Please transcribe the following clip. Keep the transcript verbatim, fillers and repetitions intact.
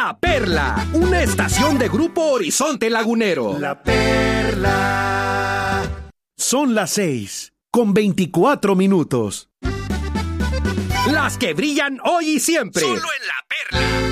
La Perla, una estación de Grupo Horizonte Lagunero. La Perla. Son las seis, con veinticuatro minutos. Las que brillan hoy y siempre. Solo en La Perla.